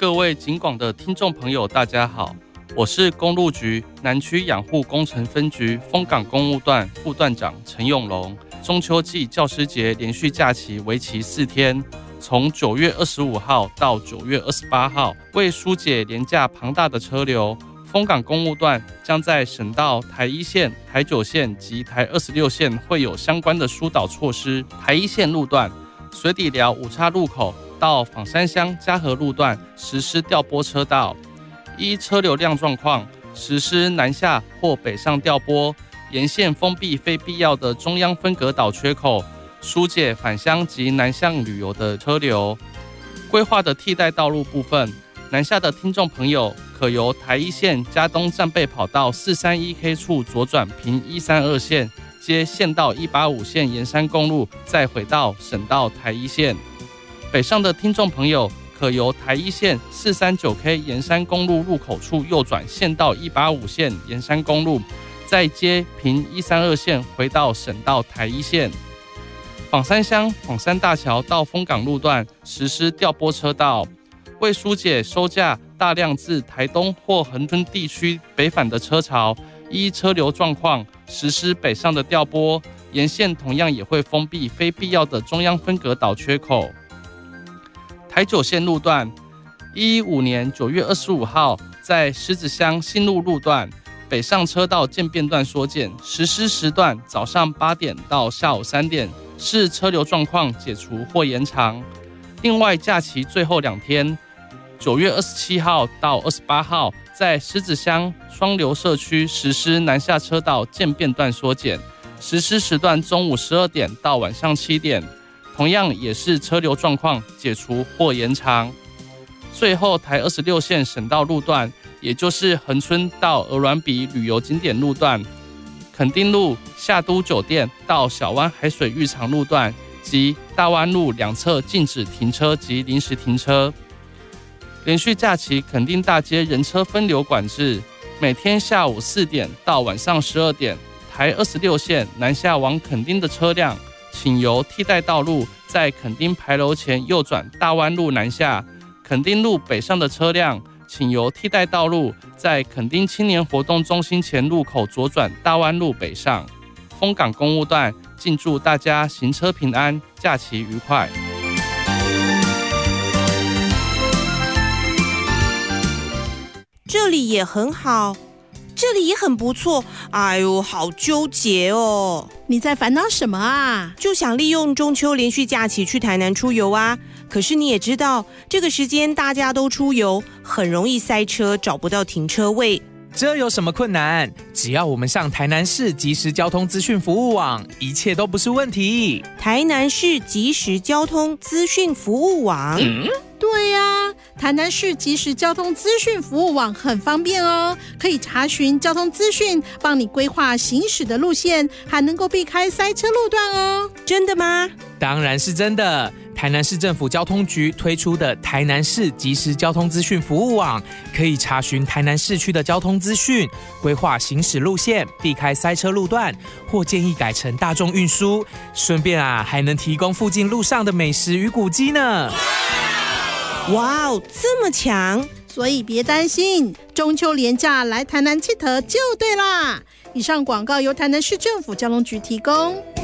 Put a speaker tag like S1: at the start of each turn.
S1: 各位警广的听众朋友大家好，我是公路局南区养护工程分局丰港公务段副段长陈永龙。中秋暨教师节连续假期为期4天，从9月25号到9月28号，为疏解连假庞大的车流，丰港公务段将在省道台1线、台9线及台26线会有相关的疏导措施。台1线路段水底寮5岔路口到枋山乡嘉和路段实施调拨车道，依车流量状况实施南下或北上调拨，沿线封闭非必要的中央分隔岛缺口，疏解返乡及南向旅游的车流。规划的替代道路部分，南下的听众朋友可由台1线嘉东战备跑道 431K 处左转平132线，接县道185线沿山公路，再回到省道台1线。北上的听众朋友可由台1线 439K 沿山公路入口处右转县道185线沿山公路，再接平132线回到省道台1线。枋山乡枋山大桥到丰港路段实施调拨车道，为疏解收假大量自台东或恒春地区北返的车潮，依车流状况实施北上的调拨，沿线同样也会封闭非必要的中央分隔岛缺口。台9线路段115年9月25号在狮子乡新路路段北上车道渐变段缩减，实施时段早上8点到下午3点，视车流状况解除或延长。另外假期最后2天9月27号到28号在狮子乡双流社区实施南下车道渐变段缩减，实施时段中午12点到晚上7点，同样也是车流状况解除或延长。最后台26线省道路段，也就是恒春到鹅銮鼻旅游景点路段，垦丁路夏都酒店到小湾海水浴场路段及大湾路两侧禁止停车及临时停车。连续假期垦丁大街人车分流管制，每天下午4点到晚上12点，台26线南下往垦丁的车辆请由替代道路在垦丁牌楼前右转大湾路南下，垦丁路北上的车辆请由替代道路在垦丁青年活动中心前路口左转大湾路北上。丰港公务段敬祝大家行车平安，假期愉快。
S2: 这里也很好，这里也很不错，哎呦，好纠结哦！
S3: 你在烦恼什么啊？
S2: 就想利用中秋连续假期去台南出游啊，可是你也知道，这个时间大家都出游，很容易塞车，找不到停车位。
S4: 这有什么困难？只要我们上台南市即时交通资讯服务网，一切都不是问题。
S2: 台南市即时交通资讯服务网。
S3: 对呀，台南市即时交通资讯服务网很方便哦，可以查询交通资讯，帮你规划行驶的路线，还能够避开塞车路段哦。
S2: 真的吗？
S4: 当然是真的。台南市政府交通局推出的台南市即时交通资讯服务网，可以查询台南市区的交通资讯，规划行驶路线，避开塞车路段，或建议改成大众运输，顺便还能提供附近路上的美食与古迹呢。
S2: 哇哦，这么强！
S3: 所以别担心，中秋连假来台南佚佗就对啦。以上广告由台南市政府交通局提供。